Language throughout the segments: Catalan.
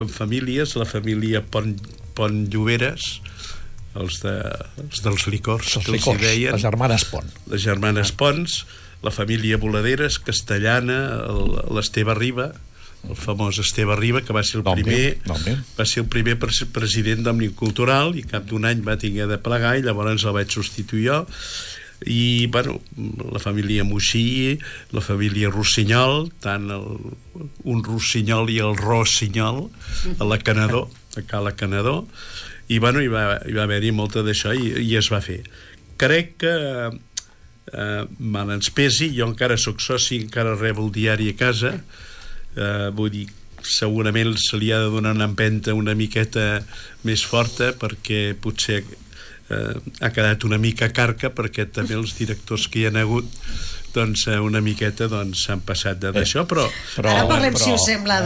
famílies, la família Pont Lloberes, els dels licors, Els que els hi licors, deien. les germanes Pont. Les germanes Pons, la família Boladeres, Castellana, l'Esteve Riba, el famós Esteve Riba, que va ser el primer president d'Òmnium Cultural, i cap d'un any va tinguer de plegar, i llavors el vaig substituir jo. I, bueno, la família Moixí, la família Rossinyol, tant un Rossinyol i el Rossinyol, a la Canadó, a Cala Canadó, i, bueno, hi va haver-hi molta d'això, i es va fer. Crec que mal ens pesi, jo encara sóc soci, encara rebo el diari a casa, vull dir, segurament se li ha de donar una empenta una miqueta més forta, perquè potser ha quedat una mica carca, perquè també els directors que hi ha hagut doncs una miqueta s'han passat d'això, però... Ara parlem, si us sembla,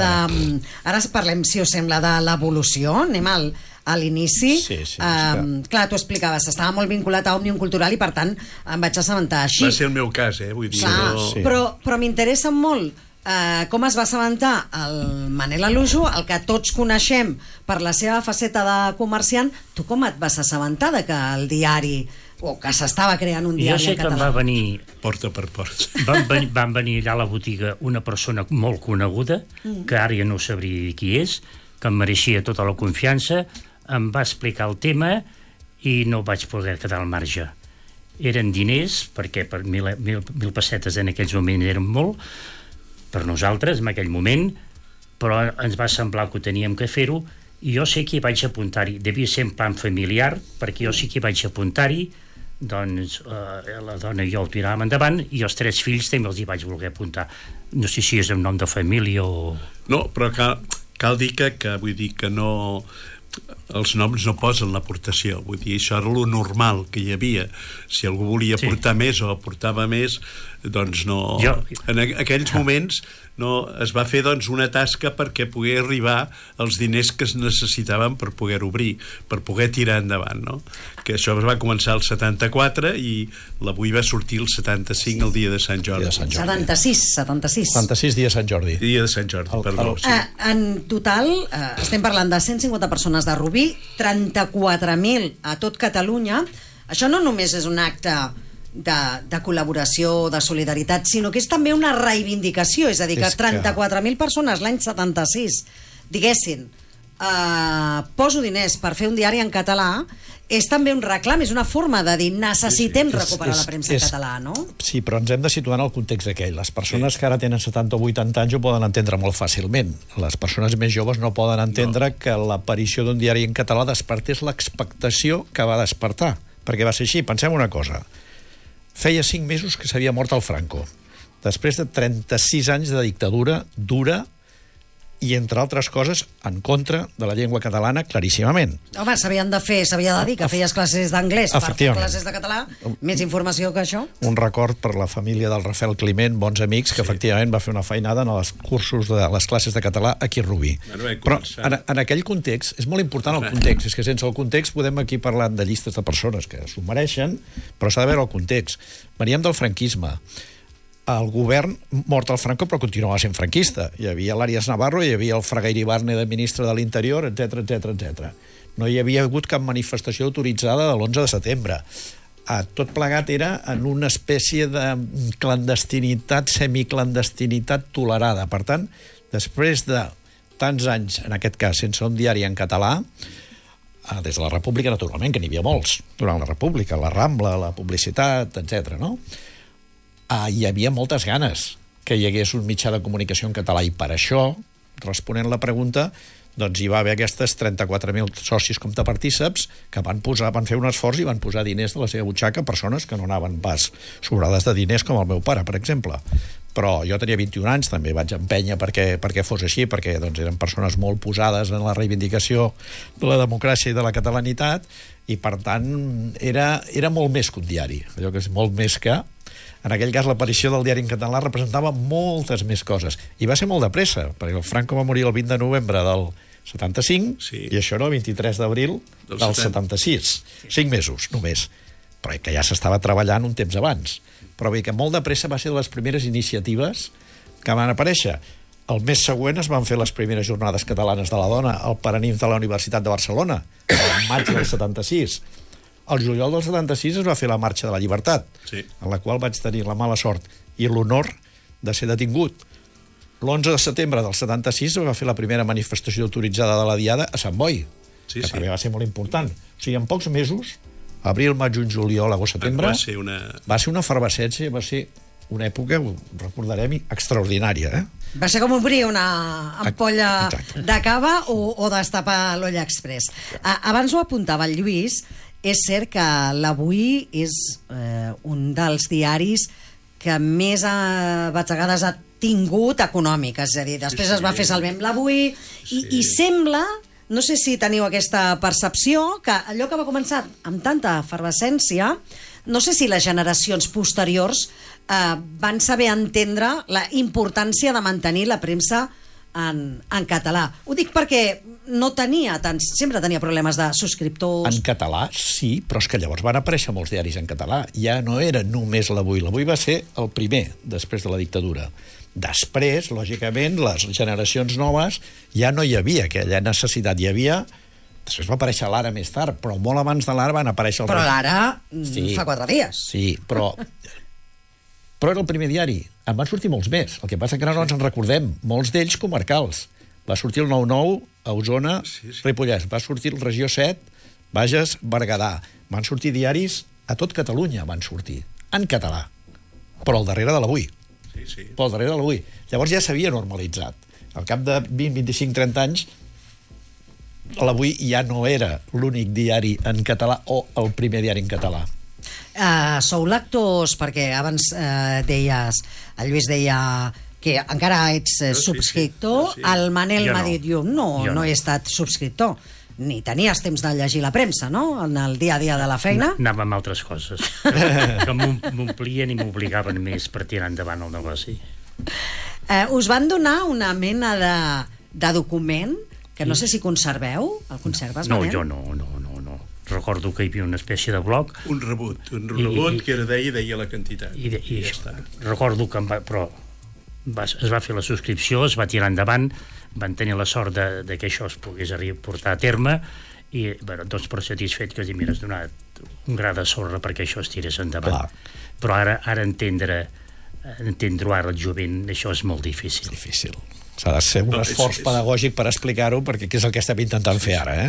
de l'evolució. Anem a l'inici. Clar, tu explicaves, estava molt vinculat a Òmnium Cultural i, per tant, em vaig assabentar així. Va ser el meu cas, vull dir... Però m'interessa molt com es va assabentar el Manel Alujo, el que tots coneixem per la seva faceta de comerciant. Tu com et vas assabentar de que el diari, o que s'estava creant un diari en català? Jo sé que em va venir... Porta per porta. Van venir allà a la botiga una persona molt coneguda, que ara ja no sabria dir qui és, que em mereixia tota la confiança, em va explicar el tema i no vaig poder quedar al marge. Eren diners, perquè per 1.000 pessetes en aquells moments eren molt, per nosaltres, en aquell moment, però ens va semblar que ho teníem que fer-ho, i jo sé que hi vaig apuntar-hi. Devia ser en plan familiar, perquè jo sí que hi vaig apuntar-hi, doncs la dona i jo ho tiràvem endavant, i els 3 fills també els hi vaig voler apuntar. No sé si és un nom de família o... No, però cal dir que vull dir que no... Els noms no posen l'aportació, vull dir, això era lo normal que hi havia. Si algú volia aportar més o aportava més, doncs no... En aquells moments es va fer una tasca perquè pogués arribar els diners que es necessitaven per poder obrir, per poder tirar endavant, no? Que això va començar el 74 i l'avui va sortir el 75, el dia de Sant Jordi. 76 dia de Sant Jordi. Dia de Sant Jordi, perdó. En total, estem parlant de 150 persones de Rubí, 34.000 a tot Catalunya. Això no només és un acte de col·laboració, de solidaritat, sinó que és també una reivindicació, és a dir, que 34.000 persones l'any 76 diguessin poso diners per fer un diari en català, és també un reclam, és una forma de dir necessitem recuperar la premsa en català, no? Sí, però ens hem de situar en el context aquell. Les persones que ara tenen 70 o 80 anys ho poden entendre molt fàcilment. Les persones més joves no poden entendre que l'aparició d'un diari en català despertés l'expectació que va despertar, perquè va ser així. Pensem una cosa. Feia 5 mesos que s'havia mort el Franco, després de 36 anys de dictadura dura i, entre altres coses, en contra de la llengua catalana, claríssimament. Home, s'havia de dir que feies classes d'anglès per fer classes de català, més informació que això. Un record per la família del Rafael Climent, bons amics, que efectivament va fer una feinada en els cursos de les classes de català aquí a Rubí. Però en aquell context, és molt important el context, és que sense el context podem aquí parlar de llistes de persones que s'ho mereixen, però s'ha de veure el context. Veníem del franquisme. El govern mort el Franco però continuava sent franquista. Hi havia l'Àries Navarro, hi havia el Fraga Iribarne de ministre de l'Interior, etc. No hi havia hagut cap manifestació autoritzada de l'11 de setembre. Tot plegat era en una espècie de clandestinitat, semiclandestinitat tolerada. Per tant, després de tants anys, en aquest cas, sense un diari en català, des de la República, naturalment, que n'hi havia molts, durant la República, la Rambla, la publicitat, etc., no? Hi havia moltes ganes que hi hagués un mitjà de comunicació en català, i per això, responent la pregunta, doncs hi va haver aquestes 34.000 socis comptapartíceps que van fer un esforç i van posar diners de la seva butxaca a persones que no anaven pas sobrades de diners, com el meu pare, per exemple. Però jo tenia 21 anys, també vaig empènyer perquè fos així, perquè doncs, eren persones molt posades en la reivindicació de la democràcia i de la catalanitat, i per tant era molt més que un diari, allò que és molt més que... En aquell cas, l'aparició del diari en català representava moltes més coses. I va ser molt de pressa, perquè el Franco va morir el 20 de novembre del 75, i això era el 23 d'abril del 76. 5 mesos, només. Però que ja s'estava treballant un temps abans. Però bé, que molt de pressa va ser de les primeres iniciatives que van aparèixer. El mes següent es van fer les primeres jornades catalanes de la dona al Paranimf de la Universitat de Barcelona, el maig del 76. El juliol del 76 es va fer la Marxa de la Llibertat, en la qual vaig tenir la mala sort i l'honor de ser detingut. L'11 de setembre del 76 es va fer la primera manifestació autoritzada de la Diada a Sant Boi, que també va ser molt important. O sigui, en pocs mesos, abril, maig, juny, juliol, agost, setembre, va ser una efervescència, va ser una època, ho recordarem, extraordinària, Va ser com obrir una ampolla de cava o destapar l'Olla Express. Abans ho apuntava el Lluís, és cert que l'Avui és un dels diaris que més batzegades ha tingut econòmiques, és a dir, després es va fer Salvem l'Avui i sembla, no sé si teniu aquesta percepció, que allò que va començar amb tanta efervescència, no sé si les generacions posteriors van saber entendre la importància de mantenir la premsa en català. Ho dic perquè no tenia tants, sempre tenia problemes de subscriptors. En català, sí, però és que llavors van aparèixer molts diaris en català. Ja no era només l'Avui. L'Avui va ser el primer, després de la dictadura. Després, lògicament, les generacions noves ja no hi havia aquella necessitat. Hi havia... Després va aparèixer l'Ara més tard, però molt abans de l'Ara van aparèixer... Però l'Ara fa 4 dies. Sí, però era el primer diari. En van sortir molts més. El que passa que ara no ens en recordem. Molts d'ells comarcals. Va sortir el 9-9 a Osona, Ripollès. Va sortir el Regió 7, Bages, Berguedà. Van sortir diaris a tot Catalunya, van sortir. En català. Però al darrere de l'Avui. Però al darrere de l'Avui. Llavors ja s'havia normalitzat. Al cap de 20, 25, 30 anys, l'Avui ja no era l'únic diari en català o el primer diari en català. Sou lectors, perquè abans deies, el Lluís deia que encara ets subscriptor, el Manel m'ha dit, jo no he estat subscriptor, ni tenies temps de llegir la premsa, no?, en el dia a dia de la feina. Anava amb altres coses, que m'omplien i m'obligaven més per tirar endavant el negoci. Us van donar una mena de document que no sé si conserveu. El conserves, Manel? No, jo no. Recordo que hi havia una espècie de bloc. Un rebut que deia la quantitat. I ja està. Recordo que es va fer la subscripció, es va tirar endavant, van tenir la sort de que això es pogués portar a terme i, doncs, per satisfet que mira, has donat un gra de sorra perquè això es tirés endavant. Però ara entendre-ho ara el jovent, això és molt difícil. S'ha de ser un esforç pedagògic per explicar-ho, perquè és el que estem intentant fer ara,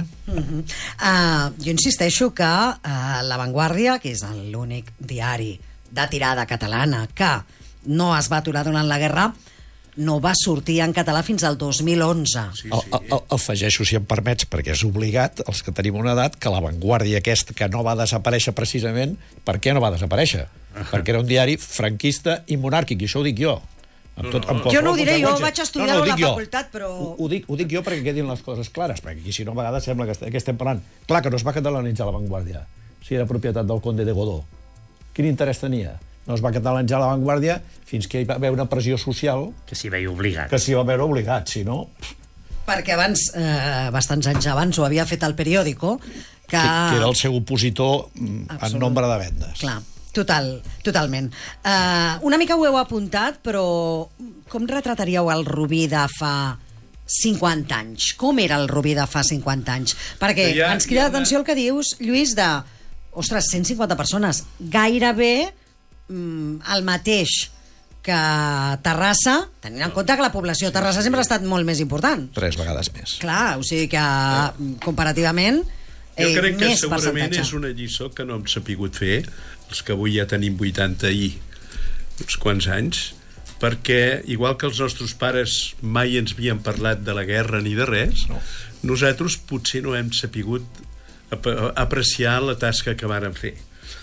Jo insisteixo que La Vanguardia, que és l'únic diari de tirada catalana que no es va aturar durant la guerra, no va sortir en català fins al 2011. Afegeixo, si em permets, perquè és obligat, els que tenim una edat, que La Vanguardia aquesta, que no va desaparèixer precisament, per què no va desaparèixer? Perquè era un diari franquista i monàrquic, i això ho dic jo. Jo no ho diré, jo vaig estudiar a la facultat, però... Ho dic jo perquè quedin les coses clares, perquè aquí si no a vegades sembla que estem parlant. Clar que no es va catalanitzar La Vanguardia, si era propietat del conde de Godó. Quin interès tenia? No es va catalanitzar La Vanguardia fins que hi va haver una pressió social... Que s'hi veia obligat. Que s'hi va veure obligat, si no... Perquè abans, bastants anys abans, ho havia fet el periòdico, que era el seu opositor en nombre de vendes. Clar. Totalment. Una mica ho heu apuntat, però com retrataríeu el Rubí de fa 50 anys? Com era el Rubí de fa 50 anys? Perquè ens crida l'atenció el que dius, Lluís, de, ostres, 150 persones, gairebé el mateix que Terrassa, tenint en compte que la població de Terrassa sempre ha estat molt més important. 3 vegades més. Clar, o sigui que comparativament jo crec que segurament és una lliçó que no hem sapigut fer, els que avui ja tenim 80 i uns quants anys, perquè igual que els nostres pares mai ens havien parlat de la guerra ni de res, nosaltres potser no hem sapigut apreciar la tasca que vàrem fer.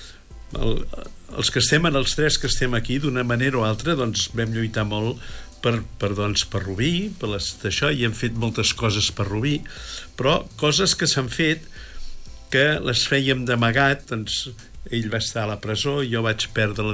Els que estem els 3 que estem aquí, d'una manera o altra, doncs vam lluitar molt per Rubí, per això, i hem fet moltes coses per Rubí, però coses que s'han fet que les fèiem d'amagat. Doncs ell va estar a la presó, jo vaig perdre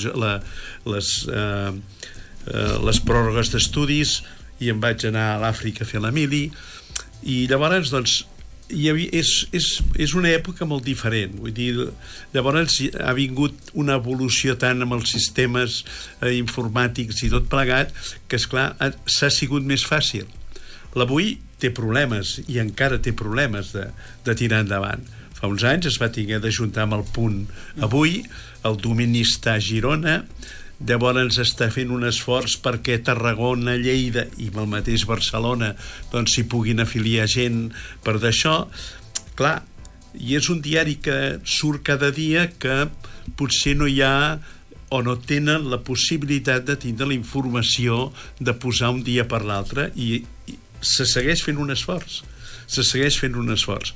les pròrrogues d'estudis i em vaig anar a l'Àfrica a fer la mili, i llavors doncs és una època molt diferent. Vull dir, llavors ha vingut una evolució tant amb els sistemes informàtics i tot plegat que, esclar, s'ha sigut més fàcil. L'avui té problemes i encara té problemes de tirar endavant. Fa uns anys es va haver d'ajuntar amb el Punt Avui, el domini està a Girona, llavors està fent un esforç perquè Tarragona, Lleida i el mateix Barcelona doncs s'hi puguin afiliar gent per d'això. Clar, i és un diari que surt cada dia que potser no hi ha o no tenen la possibilitat de tindre la informació de posar un dia per l'altre i se segueix fent un esforç. Se segueix fent un esforç.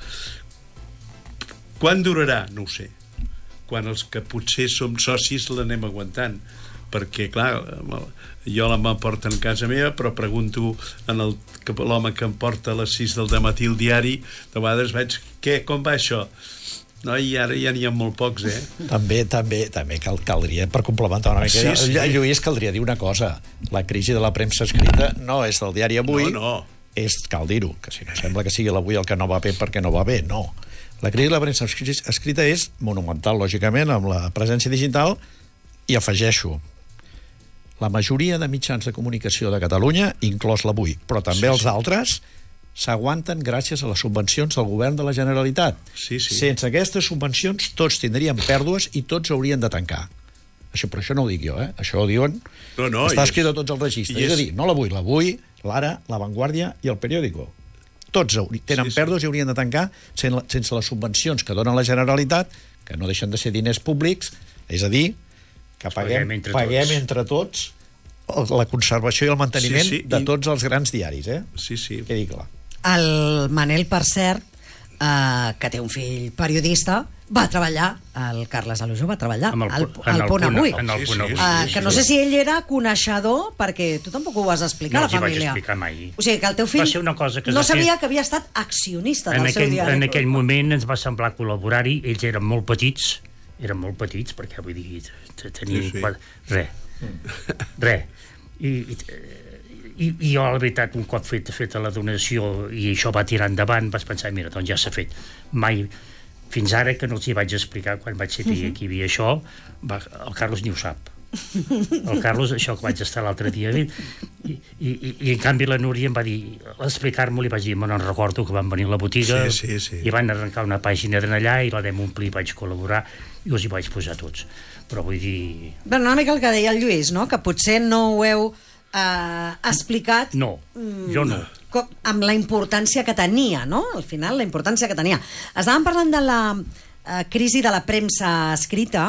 Quan durarà? No ho sé. Quan els que potser som socis l'anem aguantant, perquè clar, jo la m'emporta en casa meva, però pregunto a l'home que em porta a les 6 del dematí el diari, de vegades veig, com va això? No, i ara ja n'hi ha molt pocs, També caldria, per complementar una mica, Lluís, caldria dir una cosa: la crisi de la premsa escrita no és del diari Avui, cal dir-ho, que si no sembla que sigui l'Avui el que no va bé perquè no va bé, no. La crisi de la premsa escrita és monumental, lògicament, amb la presència digital, i afegeixo, la majoria de mitjans de comunicació de Catalunya, inclòs l'Avui, però també els altres, s'aguanten gràcies a les subvencions del govern de la Generalitat. Sense aquestes subvencions tots tindríem pèrdues i tots haurien de tancar. Però això no ho dic jo, això ho diuen... Està escrit a tots els registres. És a dir, no l'Avui, l'Ara, La Vanguardia i el Periódico. Tots tenen pèrdues i haurien de tancar sense les subvencions que dona la Generalitat, que no deixen de ser diners públics, és a dir, que paguem entre tots la conservació i el manteniment de tots els grans diaris, quedi clar. El Manel, per cert, que té un fill periodista, va treballar, el Carles Alujo va treballar al Punt Avui, que no sé si ell era coneixedor, perquè tu tampoc ho vas explicar a la família. No els hi vaig explicar mai. O sigui, que el teu fill no sabia que havia estat accionista del seu diari. En aquell moment ens va semblar col·laborar-hi, ells eren molt petits, perquè vull dir, tenia res. I jo, la veritat, un cop feta la donació i això va tirar endavant, vaig pensar, mira, doncs ja s'ha fet. Mai, fins ara, que no els hi vaig explicar quan vaig saber que hi havia això, el Carlos ni ho sap. El Carlos, això que vaig estar l'altre dia, i en canvi la Núria em va dir, a explicar-m'ho li vaig dir, me'n recordo que van venir a la botiga i van arrencar una pàgina d'allà i la vam omplir, vaig col·laborar i us hi vaig posar tots. Però vull dir... Una mica el que deia el Lluís, no? Que potser no ho heu explicat... No, jo no. Amb la importància que tenia, no? Al final, la importància que tenia. Estàvem parlant de la crisi de la premsa escrita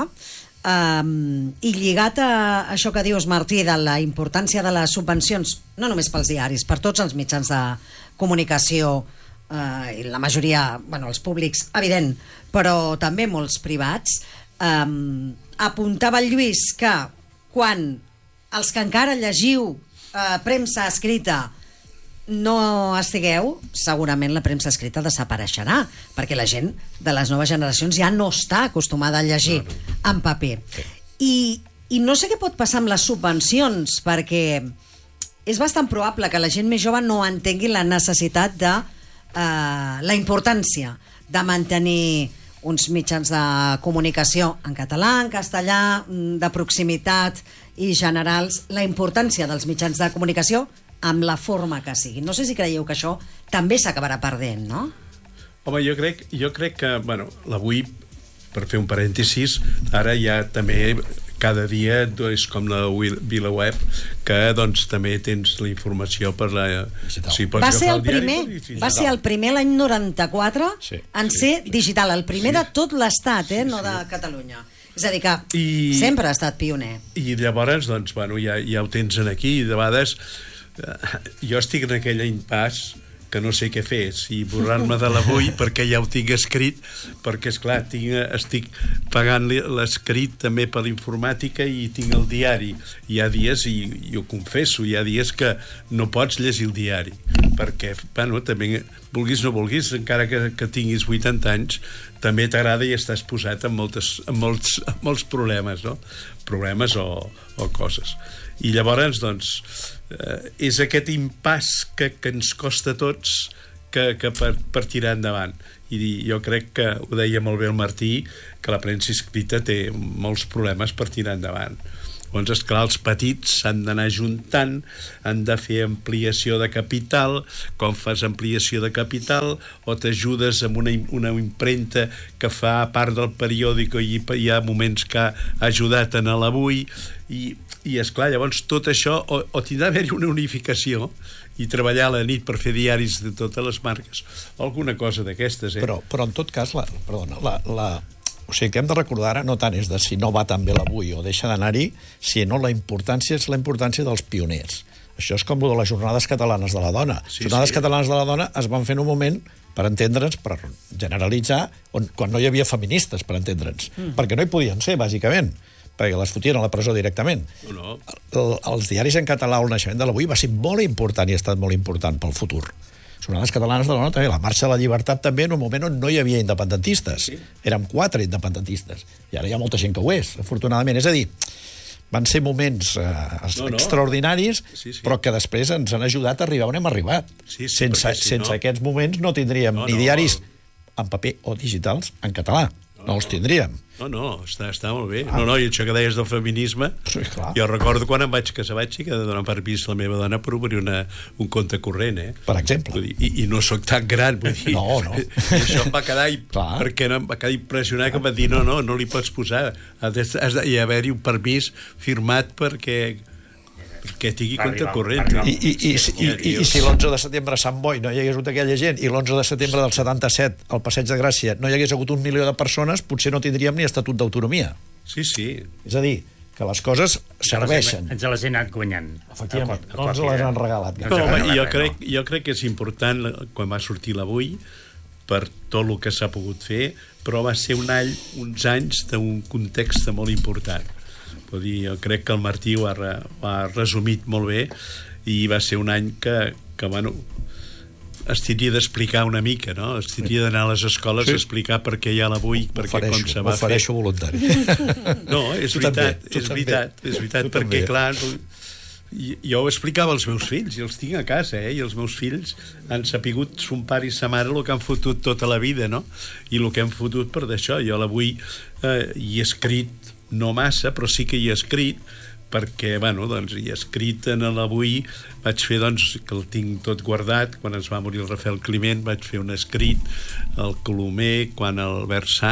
i lligat a això que dius, Martí, de la importància de les subvencions, no només pels diaris, per tots els mitjans de comunicació, i la majoria, els públics, evident, però també molts privats. Apuntava el Lluís que quan els que encara llegiu premsa escrita no estigueu, segurament la premsa escrita desapareixerà, perquè la gent de les noves generacions ja no està acostumada a llegir en paper. I no sé què pot passar amb les subvencions, perquè és bastant probable que la gent més jove no entengui la necessitat de la importància de mantenir uns mitjans de comunicació en català, en castellà, de proximitat i generals, la importància dels mitjans de comunicació amb la forma que sigui. No sé si creieu que això també s'acabarà perdent, no? Home, jo crec que, l'Avui, per fer un parèntesis, ara ja també cada dia és com la VilaWeb, que doncs també tens la informació per la... Va ser el primer l'any 94 en ser digital, el primer de tot l'Estat, no de Catalunya. És a dir, que sempre ha estat pioner. I llavors, doncs, ja ho tens aquí, i de vegades jo estic en aquell impàs que no sé què fer, si borrar-me de l'Avui perquè ja ho tinc escrit, perquè esclar, estic pagant l'escrit també per l'informàtica i tinc el diari. Hi ha dies, i ho confesso, hi ha dies que no pots llegir el diari, perquè, també, vulguis o no vulguis, encara que tinguis 80 anys, també t'agrada i estàs posat en molts problemes, no? Problemes o coses. I llavors, doncs, és aquest impàs que ens costa a tots, per tirar endavant. I jo crec que ho deia molt bé el Martí, que la premsa escrita té molts problemes per tirar endavant. Llavors, esclar, els petits s'han d'anar juntant, han de fer ampliació de capital. Com fas ampliació de capital? O t'ajudes amb una impremta que fa part del periòdic i hi ha moments que ha ajudat en l'Avui, i esclar, llavors tot això, o tindrà d'haver-hi una unificació i treballar a la nit per fer diaris de totes les marques, o alguna cosa d'aquestes. Però en tot cas, o sigui, que hem de recordar ara no tant és de si no va tan bé l'Avui o deixa d'anar-hi, sinó la importància és la importància dels pioners. Això és com de les Jornades Catalanes de la Dona. Les Jornades Catalanes de la Dona es van fer en un moment, per entendre'ns, per generalitzar, quan no hi havia feministes, per entendre'ns. Perquè no hi podien ser, bàsicament, perquè les fotien a la presó directament. Els diaris en català, el naixement de l'Avui va ser molt important i ha estat molt important pel futur. Jornades Catalanes de la Dona també, la Marxa de la Llibertat també, en un moment on no hi havia independentistes. Érem 4 independentistes. I ara hi ha molta gent que ho és, afortunadament. És a dir, van ser moments extraordinaris, però que després ens han ajudat a arribar on hem arribat. Sense aquests moments no tindríem ni diaris en paper o digitals en català. No els tindríem. No, està molt bé. No, i això que deies del feminisme, jo recordo quan em vaig casar, vaig que donar permís a la meva dona per obrir un compte corrent, per exemple. I no sóc tan gran, vull dir. No. Això em va quedar, perquè em va quedar impressionat, que em va dir, no li pots posar, has d'haver-hi un permís firmat perquè tingui compte corrent. I si l'11 de setembre a Sant Boi no hi hagués hagut aquella gent i l'11 de setembre del 77 al Passeig de Gràcia no hi hagués hagut 1 milió de persones, potser no tindríem ni estatut d'autonomia. Sí. És a dir, que les coses serveixen. Ens les hem anat guanyant. Efectivament, no ens les han regalat. Jo crec que és important, quan va sortir l'Avui, per tot el que s'ha pogut fer, però va ser uns anys d'un context molt important. Jo crec que el Martí ho ha resumit molt bé, i va ser un any que es tindria d'explicar una mica, no? Es tindria d'anar a les escoles a explicar per què hi ha l'Avui, per què com se va fer. M'ofereixo voluntari. No, és veritat, perquè clar, jo ho explicava als meus fills, i els tinc a casa, i els meus fills han sapigut son pare i sa mare el que han fotut tota la vida, no? I el que han fotut per d'això. Jo l'Avui hi he escrit, no massa, però sí que hi he escrit, perquè, hi he escrit en l'Avui, vaig fer, que el tinc tot guardat, quan es va morir el Rafael Climent, vaig fer un escrit, el Colomer, quan el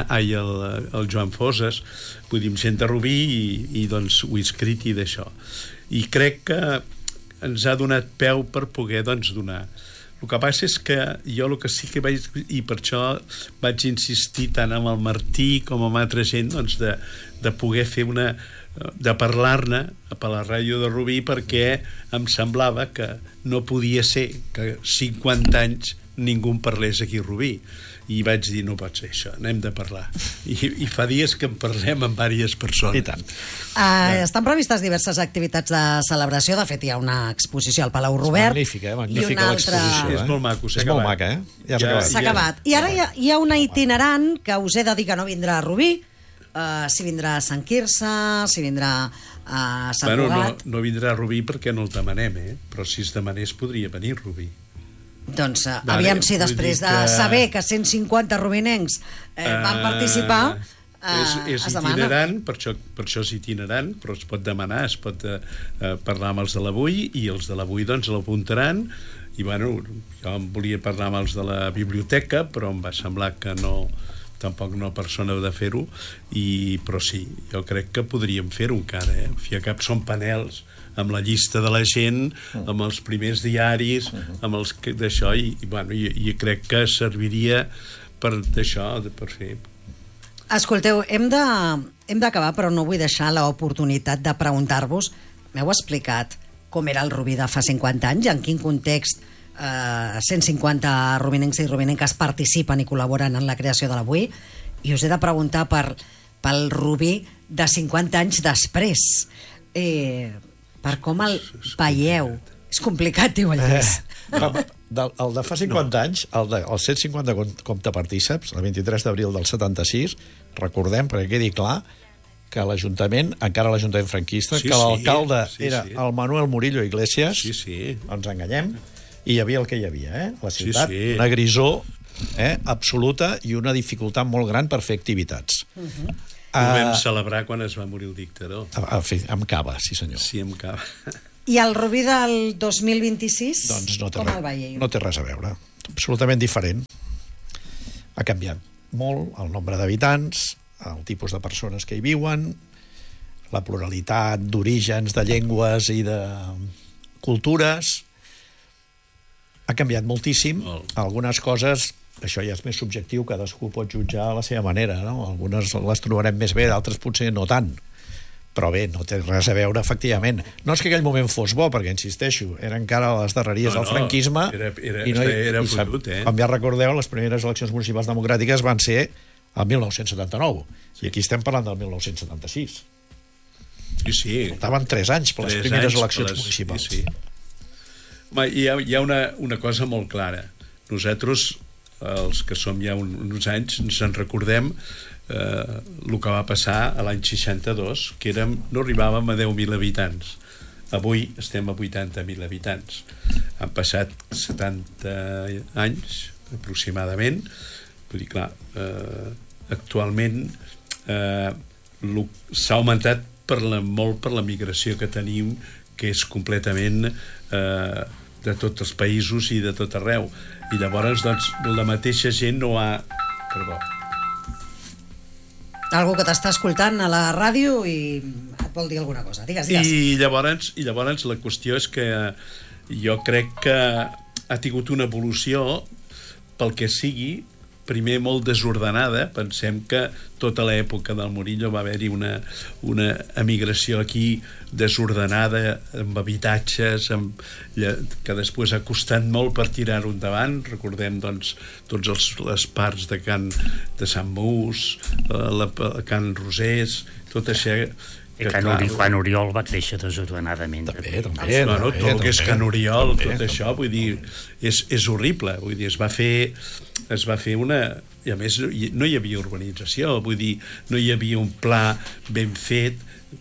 Joan Foses, vull dir, amb gent de Rubí, i ho he escrit i d'això. I crec que ens ha donat peu per poder, donar. El que passa és que jo el que sí que vaig, i per això vaig insistir tant amb el Martí com amb altra gent, de poder fer de parlar-ne a la ràdio de Rubí, perquè em semblava que no podia ser que 50 anys ningú en parlés aquí a Rubí. I vaig dir, no pot ser això, n'hem de parlar. I fa dies que en parlem amb diverses persones. I tant. Estan previstes diverses activitats de celebració. De fet, hi ha una exposició al Palau Robert. Magnífica l'exposició. És molt maco, s'ha acabat. És molt maca, Ja s'ha acabat. I ara hi ha una itinerant que us he de dir que no vindrà a Rubí, si vindrà a Sant Quirze, si vindrà a Sant Cugat. No vindrà a Rubí perquè no el demanem, però si es demanés podria venir a Rubí. Doncs aviam si després de saber que 150 rubinencs van participar, és itinerant, per això és itinerant, però es pot demanar, es pot parlar amb els de l'Avui, i els de l'Avui l'apuntaran. I jo em volia parlar amb els de la biblioteca, però em va semblar que tampoc no persona heu de fer-ho, però sí, jo crec que podríem fer-ho encara, fi a cap són panels amb la llista de la gent, amb els primers diaris, amb els d'això, i crec que serviria per fer. Escolteu, hem d'acabar, però no vull deixar l'oportunitat de preguntar-vos, m'heu explicat com era el Rubí de fa 50 anys, en quin context 150 rubinencs i rubinenques participen i col·laboren en la creació de l'Avui, i us he de preguntar pel Rubí de 50 anys després, per com el veieu. És complicat, diu el Lluís. El de fa 50 anys, el 150 comptapartíceps, el 23 d'abril del 76, recordem, perquè quedi clar, que l'Ajuntament, encara l'Ajuntament franquista, que l'alcalde era el Manuel Murillo Iglesias, no ens enganyem, I hi havia el que hi havia, la ciutat, Sí, sí. una grisor absoluta i una dificultat molt gran per fer activitats. Ho vam celebrar quan es va morir el dictador. Amb cava, sí senyor. Sí, amb cava. I el Rubí del 2026, doncs com el veieu? No té res a veure. Absolutament diferent. Ha canviat molt el nombre d'habitants, el tipus de persones que hi viuen, la pluralitat d'orígens, de llengües i de cultures. Ha canviat moltíssim. Algunes coses, això ja és més subjectiu, cadascú pot jutjar a la seva manera, no? Algunes les trobarem més bé, d'altres potser no tant. Però bé, no té res a veure, efectivament. No és que aquell moment fos bo, perquè, insisteixo, era encara a les darreries del franquisme. Era fotut, Com ja recordeu, les primeres eleccions municipals democràtiques van ser el 1979. I aquí estem parlant del 1976. Sí. Faltaven 3 anys per les primeres eleccions municipals. Sí. Hi ha una cosa molt clara. Nosaltres, els que som ja uns anys, ens en recordem el que va passar a l'any 62, que no arribàvem a 10.000 habitants. Avui estem a 80.000 habitants. Han passat 70 anys, aproximadament. Vull dir, clar, actualment s'ha augmentat molt per la migració que tenim, que és completament de tots els països i de tot arreu. I llavors, doncs, la mateixa gent no ha... Perdó. Algú que t'està escoltant a la ràdio i et vol dir alguna cosa. Digues. I llavors la qüestió és que jo crec que ha tingut una evolució, pel que sigui, primer molt desordenada. Pensem que tota l'època del Murillo va haver-hi una emigració aquí desordenada, amb habitatges, que després ha costat molt per tirar-ho endavant. Recordem, doncs, totes les parts de Sant Mus, Can Rosés, tot això. Quan Oriol va créixer desordenadament. També. Tot el que és Can Oriol, tot això, vull dir, és horrible. Vull dir, es va fer una... I a més, no hi havia urbanització, vull dir, no hi havia un pla ben fet.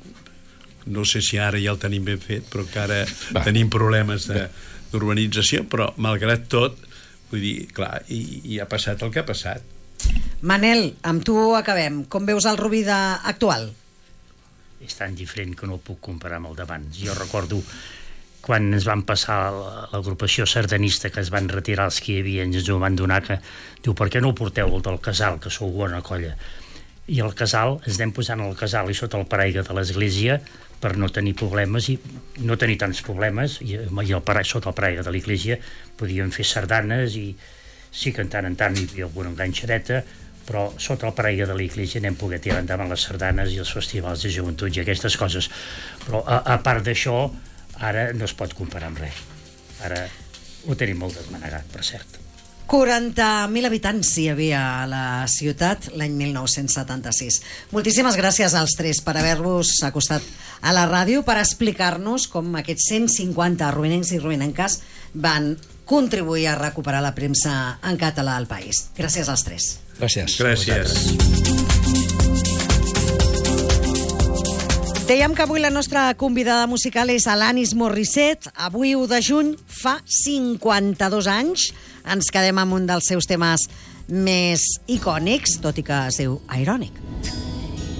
No sé si ara ja el tenim ben fet, però encara tenim problemes d'urbanització, però malgrat tot, vull dir, clar, i ha passat el que ha passat. Manel, amb tu acabem. Com veus el Rubí actual? És tan diferent que no el puc comparar amb el d'abans. Jo recordo quan ens van passar l'agrupació sardanista, que es van retirar els que hi havia, ens ho van donar, que diu, per què no ho porteu el del casal, que sou bona colla? I el casal, ens anem posant al casal i sota el paraigua de l'església per no tenir problemes i no tenir tants problemes, i sota el paraigua de l'església podíem fer sardanes i sí que en tant hi havia alguna enganxadeta, però sota el paraigua de l'església anem poder tirar endavant les sardanes i els festivals de joventut i aquestes coses. Però a part d'això, ara no es pot comparar amb res. Ara ho tenim molt desmanegat, per cert. 40.000 habitants hi havia a la ciutat l'any 1976. Moltíssimes gràcies als tres per haver-vos acostat a la ràdio, per explicar-nos com aquests 150 ruïnencs i ruïnenques van contribuir a recuperar la premsa en català al país. Gràcies als tres. Gràcies. Dèiem que avui la nostra convidada musical és Alanis Morissette. Avui, 1 de juny, fa 52 anys. Ens quedem amb un dels seus temes més icònics, tot i que es diu Ironic.